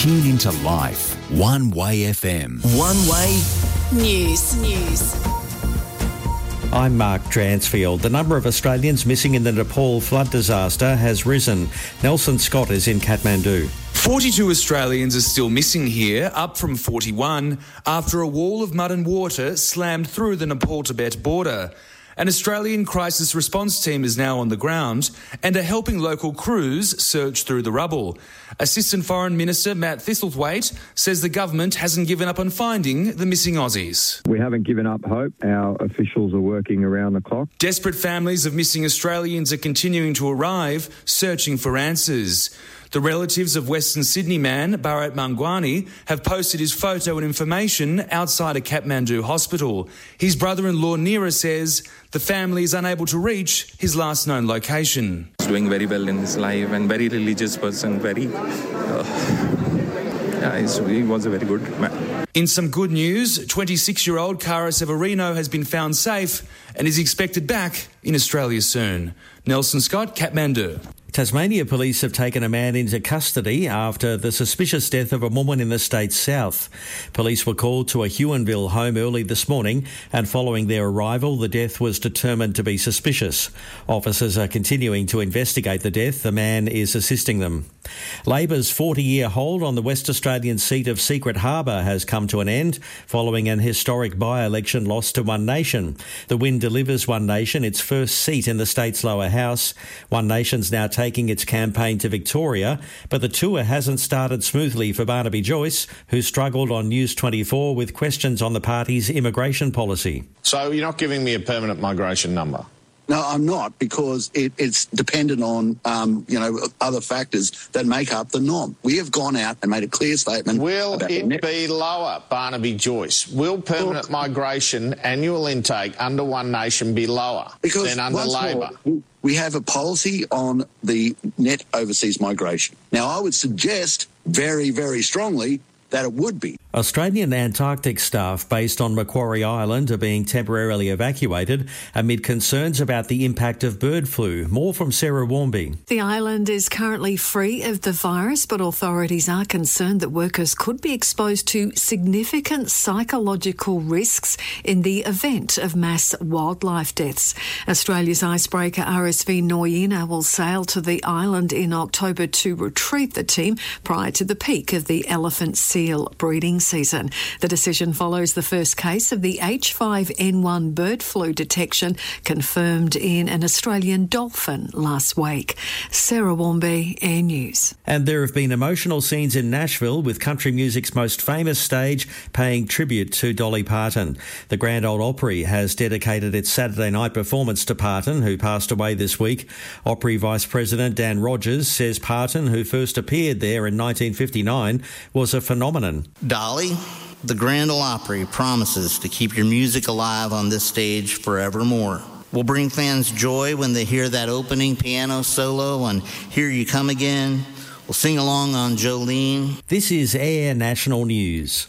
Tune into Life. One Way FM. One Way News. I'm Mark Dransfield. The number of Australians missing in the Nepal flood disaster has risen. Nelson Scott is in Kathmandu. 42 Australians are still missing here, up from 41, after a wall of mud and water slammed through the Nepal-Tibet border. An Australian crisis response team is now on the ground and are helping local crews search through the rubble. Assistant Foreign Minister Matt Thistlethwaite says the government hasn't given up on finding the missing Aussies. We haven't given up hope. Our officials are working around the clock. Desperate families of missing Australians are continuing to arrive, searching for answers. The relatives of Western Sydney man Bharat Mangwani have posted his photo and information outside a Kathmandu hospital. His brother-in-law Neera says the family is unable to reach his last known location. He's doing very well in his life and very religious person, he was a very good man. In some good news, 26-year-old Kara Severino has been found safe and is expected back in Australia soon. Nelson Scott, Kathmandu. Tasmania police have taken a man into custody after the suspicious death of a woman in the state's south. Police were called to a Huonville home early this morning, and following their arrival, the death was determined to be suspicious. Officers are continuing to investigate the death. The man is assisting them. Labor's 40-year hold on the West Australian seat of Secret Harbour has come to an end following an historic by-election loss to One Nation. The win delivers One Nation its first seat in the state's lower house. One Nation's now taking its campaign to Victoria, but the tour hasn't started smoothly for Barnaby Joyce, who struggled on News 24 with questions on the party's immigration policy. So you're not giving me a permanent migration number? No, I'm not, because it's dependent on, other factors that make up the norm. We have gone out and made a clear statement. Will it be lower, Barnaby Joyce? Will permanent migration annual intake under One Nation be lower than under Labor? We have a policy on the net overseas migration. Now, I would suggest very, very strongly that it would be. Australian Antarctic staff based on Macquarie Island are being temporarily evacuated amid concerns about the impact of bird flu. More from Sarah Warmby. The island is currently free of the virus, but authorities are concerned that workers could be exposed to significant psychological risks in the event of mass wildlife deaths. Australia's icebreaker RSV Noyina will sail to the island in October to retrieve the team prior to the peak of the elephant seal breeding season. The decision follows the first case of the H5N1 bird flu detection confirmed in an Australian dolphin last week. Sarah Warmby, Air News. And there have been emotional scenes in Nashville with country music's most famous stage paying tribute to Dolly Parton. The Grand Ole Opry has dedicated its Saturday night performance to Parton, who passed away this week. Opry Vice President Dan Rogers says Parton, who first appeared there in 1959, was a phenomenon. Dolly, the Grand Ole Opry promises to keep your music alive on this stage forevermore. We'll bring fans joy when they hear that opening piano solo on Here You Come Again. We'll sing along on Jolene. This is Air National News.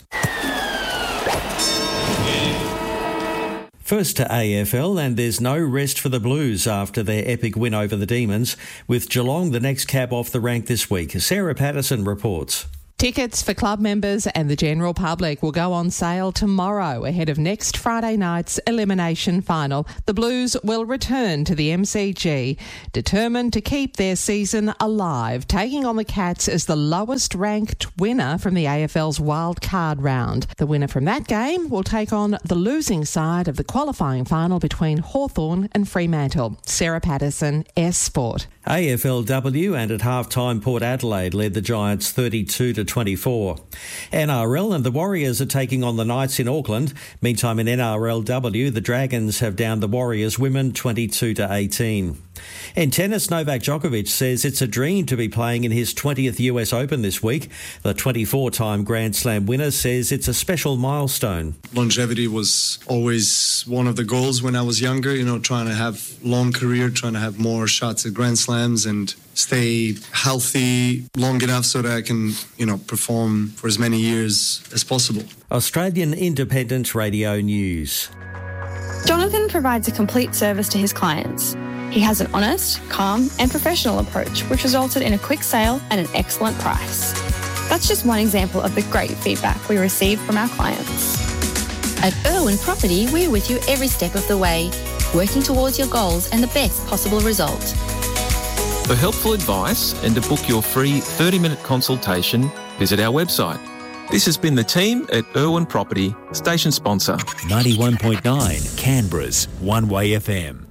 First to AFL, and there's no rest for the Blues after their epic win over the Demons, with Geelong the next cab off the rank this week. Sarah Patterson reports. Tickets for club members and the general public will go on sale tomorrow ahead of next Friday night's elimination final. The Blues will return to the MCG, determined to keep their season alive, taking on the Cats as the lowest ranked winner from the AFL's wild card round. The winner from that game will take on the losing side of the qualifying final between Hawthorn and Fremantle. Sarah Patterson, S Sport. AFLW, and at half-time Port Adelaide led the Giants 32-24. NRL and the Warriors are taking on the Knights in Auckland. Meantime in NRLW, the Dragons have downed the Warriors women 22-18. In tennis, Novak Djokovic says it's a dream to be playing in his 20th US Open this week. The 24-time Grand Slam winner says it's a special milestone. Longevity was always one of the goals when I was younger, trying to have long career, trying to have more shots at Grand Slams and stay healthy long enough so that I can, perform for as many years as possible. Australian Independent Radio News. Jonathan provides a complete service to his clients. He has an honest, calm and professional approach, which resulted in a quick sale at an excellent price. That's just one example of the great feedback we receive from our clients. At Irwin Property, we're with you every step of the way, working towards your goals and the best possible result. For helpful advice and to book your free 30-minute consultation, visit our website. This has been the team at Irwin Property, station sponsor. 91.9 Canberra's One Way FM.